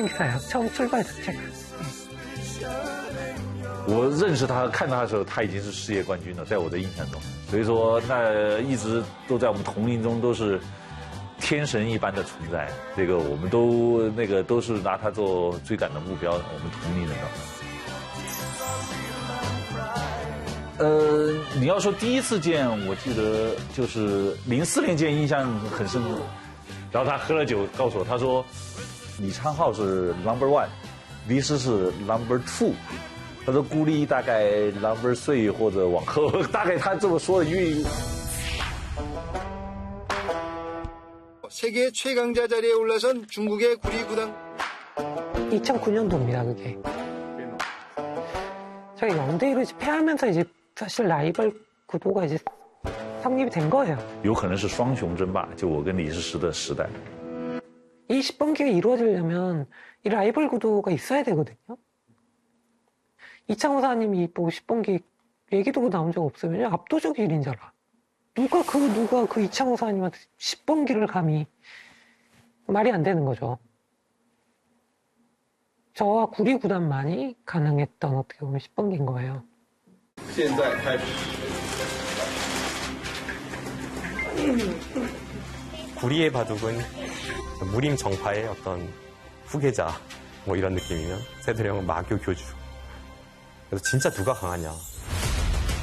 있어요. 처음 출발 자체가. 我认识他、看他的时候，他已经是世界冠军了，在我的印象中。所以说，那一直都在我们同龄中都是天神一般的存在。这个我们都是拿他做追赶的目标，我们同龄人的。你要说第一次见，我记得就是04年见，印象很深刻。然后他喝了酒，告诉我，他说李昌镐是 No.1， 黎师是 No.2。他说孤立大概 No.3或者往后，大概他这么说的，因为 세계 최강자 자리에 올라선 중국의 구리 구단. 2009년도입니다, 그게. 저희 0대1로 패하면서 이제 사실 라이벌 구도가 이제 성립이 된 거예요. 有可能是双雄争霸，就我跟李世石的时代。 이 10번기가 이루어지려면 이 라이벌 구도가 있어야 되거든요. 이창호 사장님이 뭐 10번기 얘기도 나온 적 없어요. 왜냐면 압도적 1인자라. 누가 그 이창호 사장님한테 10번기를 감히. 말이 안 되는 거죠. 저와 구리 구단만이 가능했던 어떻게 보면 10번기인 거예요. 现在开始. 구리의 바둑은 무림 정파의 어떤 후계자 뭐 이런 느낌이면 새들의 형은 마교 교주. 그래서 진짜 누가 강하냐.